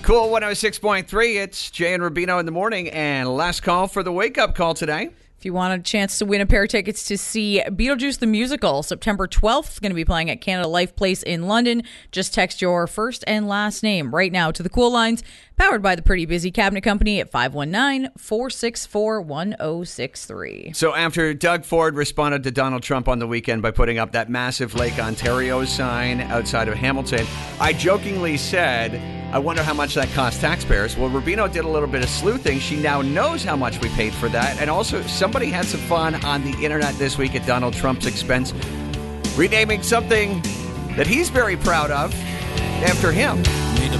Cool 106.3. It's Jay and Rubino in the morning, and last call for the wake-up call today. If you want a chance to win a pair of tickets to see Beetlejuice the Musical, September 12th, it's going to be playing at Canada Life Place in London. Just text your first and last name right now to the Cool Lines, powered by the Pretty Busy Cabinet Company at 519-464-1063. So after Doug Ford responded to Donald Trump on the weekend by putting up that massive Lake Ontario sign outside of Hamilton, I jokingly said, I wonder how much that cost taxpayers. Well, Rubino did a little bit of sleuthing. She now knows how much we paid for that. And also, somebody had some fun on the internet this week at Donald Trump's expense, renaming something that he's very proud of after him.